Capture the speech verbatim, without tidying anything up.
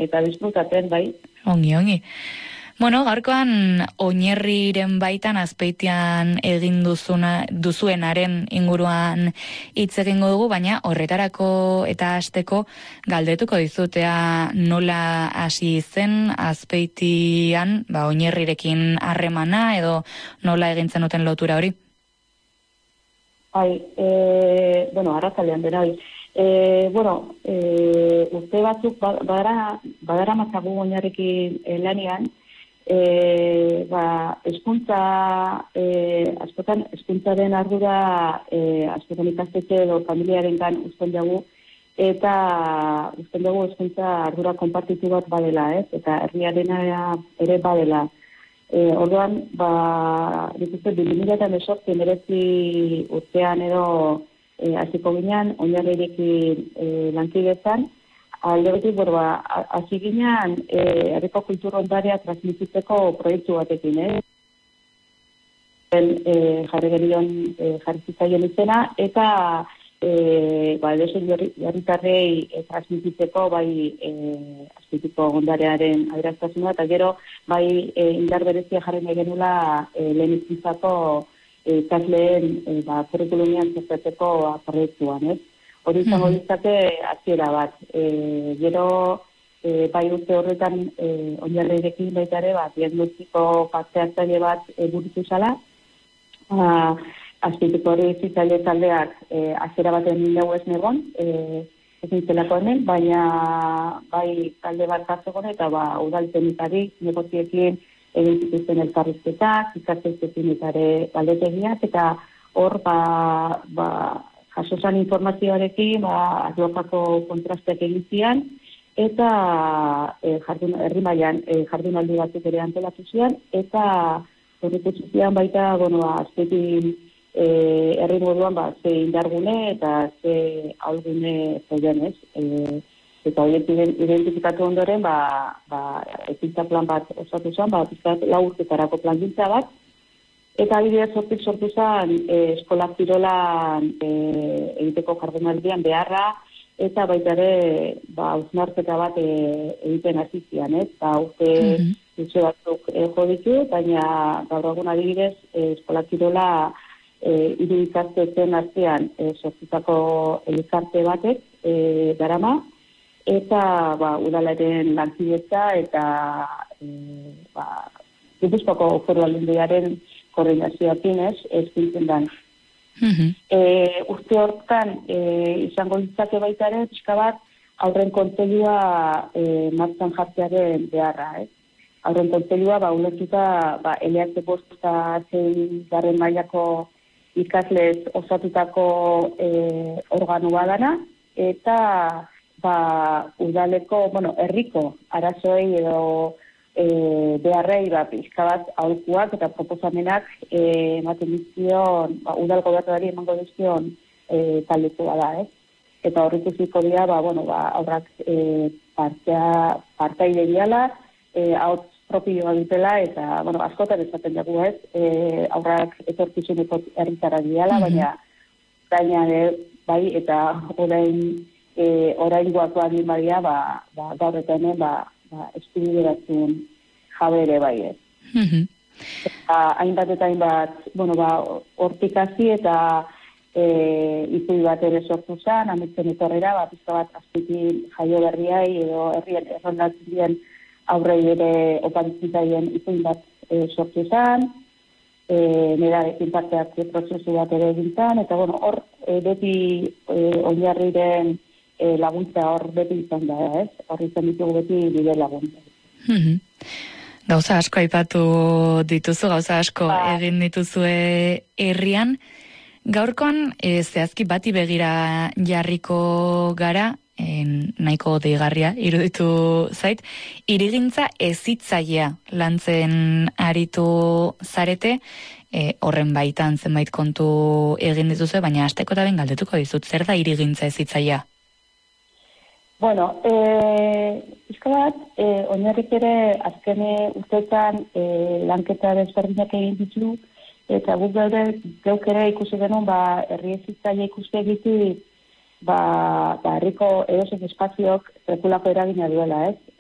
eta disfrutatzen, bai. Ongi, ongi. Bueno, gaurkoan Oñerriren baitan Azpeitian egin duzuna, duzuenaren inguruan hitz egingo dugu, baina horretarako eta hasteko galdetuko dizutea nola hasi zen Azpeitian, ba, Oñerrirekin harremana edo nola egin zenuten lotura hori? Bai, e, bueno, arratsaldean bera, e, bueno, e, urte batzuk badara, badara matzagu Oñarrekin e, lanean, E, ba, eskuntza, e, askotan, eskuntzaren ardura, e, askotan ikastetxe edo familiaren gan usten dugu, eta usten dugu eskuntza ardura konpartitu bat badela, ez? Eta herriaren ere badela. E, orduan, ba, dituzte, bi mila hemezortzi merezi urtean edo e, hasiko ginen, Oñarrirekin e, lankidetzan, aldebetik, bueno, ba, hasi ginean, eh, herriko kultur ondarea transmititzeko proiektu batekin, eh? Eh, jarri genion, eh, jarri zitzaien izena, eta eh, ba, edozein herritarrei eh, transmititzeko, bai, eh, azpitiko ondarearen adieraztasuna, eta gero, bai, eh, indar berezia jarri nahi genula eh, lehen izkintzako eh, ikasleen eh, ba, kurrikulumian zertatzeko proiektuan, ez? Hori izango ditzake hasiera bat. E, gero, e, bai urte horretan e, Oñarrirekin baita ere, bat, diagnostiko parte hartzaile bat e, burutu zala. Azpitiko hori zitzaile taldeak e, hasiera baten nindegu ez negon, e, ez nintzelako hemen, baina bai talde bat hartzegon eta ba, udaltenikarik, negoziekin egin zituzten elkarrizketak, ikastetxeekin eta ere galdetegiak, eta hor, ba, ba jasosan informazioarekin, ba, advokako kontrasteak egin zian, eta e, jardun, herri mailan e, jardunaldi batzuk ere antolatu zian, eta horreko zian baita, bueno, azpetin e, herri moduan, ba, ze indargune eta ze algune zeuden, ez? E, eta horiek identifikatu ondoren, ba, ba, ekintza plan bat osatu zen, ba, lau urtetarako plangintza bat, eta adibidez sortik sortu zen e, eskola kirolan e, egiteko jardunaldian beharra, eta baita ere ba, hausnarketa bat e, egiten hasi zian, ez? Ba, urte dutxe mm-hmm. batzuk e, jo ditu, baina gaur egun adibidez e, eskola kirola e, hiru ikastetxeen artean e, sortutako elkarte batek e, darama, eta ba, udalaren lankidetza eta e, ba, Gipuzkoako Foru Aldundiaren koordinazioakin ez, eskintzen dan. Mm-hmm. E, urte hortan e, izango ditzake baita ere, pixka bat, aurren kontseilua e, martzan jartzearen beharra, ez? Aurren kontseilua, ba, ulertuta, ba, eleak bost eta zein garren mailako ikaslez osatutako e, organu badana, eta ba, udaleko, bueno, herriko arazoei edo E, beharrei ba, pixka bat aholkuak eta proposamenak e, ematen dizkion, ba, udal gobernuari emango dizkion e, taldetu bada, ez? Eta horrik uziko dira, ba, bueno, ba, aurrak e, partea, partaide diala, e, hau propioa dutela, eta, bueno, askotan esaten dugu, ez? E, aurrak etorkizuneko herritara diala, mm-hmm. baina gaina bai, eta orain e, orain guakoa badia, ba, ba, gaur eta hemen, ba, ba, eskubideratzen jabe ere bai ez. Mm-hmm. Eta hainbat eta hainbat, bueno, ba, hortik hasi eta e, izui bat ere sortu zen, ametzen etorrera, bat izka bat azpitin jaio berriai edo herrien errondatzen dien aurrei ere oparitzitaien izui bat e, sortu zen, e, nerarekin parte hartze prozesu bat ere egintzen, eta bueno, hor e, beti e, Oñarriren E, laguntza hor beti izan da, ez? Horri izan ditugu beti bide laguntza. Mm-hmm. Gauza asko aipatu dituzu, gauza asko ba. egin dituzue herrian. Gaurkoan, e, zehazki bati begira jarriko gara, en, nahiko deigarria, iruditu zait, hirigintza ezitzailea lantzen aritu zarete, e, horren baitan zenbait kontu egin dituzue, baina hasteko eta ben galdetuko dizut, zer da hirigintza ezitzailea? Bueno, eh, izka bat, eh, Oñarrik ere azkene urteetan eh, lanketa desberdinak egin ditu, eta guk gaur geuk ere ikusi genuen, ba, herri ezitzaile ikusi egitu, ba, ba, herriko edozen espaziok sekulako eragina duela, ez?